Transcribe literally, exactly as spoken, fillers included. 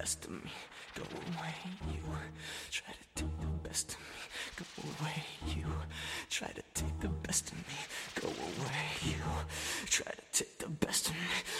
best of me, go away. You try to take the best of me, go away. You try to take the best of me, go away. You try to take the best of me.